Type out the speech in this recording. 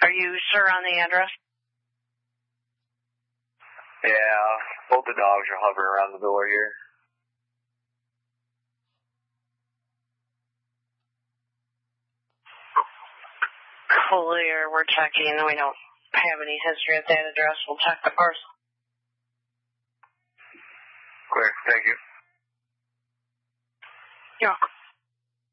Are you sure on the address? Yeah, both the dogs are hovering around the door here. Clear, we're checking. We don't have any history at that address. We'll check the parcel. Clear, thank you. You're welcome.